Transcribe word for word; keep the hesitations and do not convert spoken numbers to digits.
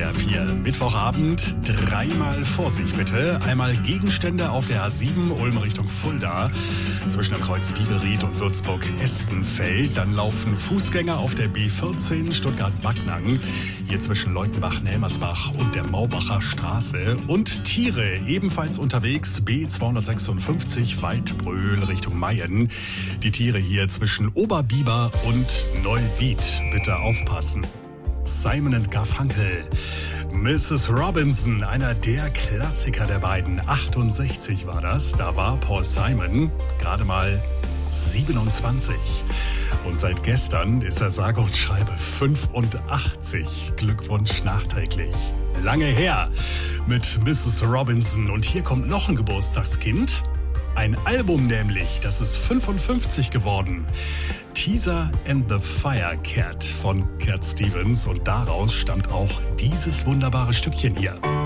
S W R vier. Mittwochabend, dreimal Vorsicht bitte. Einmal Gegenstände auf der A sieben, Ulm Richtung Fulda, zwischen dem Kreuz Biberried und Würzburg-Estenfeld. Dann laufen Fußgänger auf der B vierzehn, Stuttgart-Backnang, hier zwischen Leutenbach-Nelmersbach und der Maubacher Straße. Und Tiere ebenfalls unterwegs, B zweihundertsechsundfünfzig, Waldbröl Richtung Mayen. Die Tiere hier zwischen Oberbiber und Neuwied. Bitte aufpassen. Simon and Garfunkel. Missus Robinson, einer der Klassiker der beiden. achtundsechzig war das. Da war Paul Simon gerade mal siebenundzwanzig. Und seit gestern ist er sage und schreibe fünfundachtzig. Glückwunsch nachträglich. Lange her mit Missus Robinson. Und hier kommt noch ein Geburtstagskind. Ein Album nämlich, das ist fünfundfünfzig geworden. Teaser and the Fire Cat von Cat Stevens. Und daraus stammt auch dieses wunderbare Stückchen hier.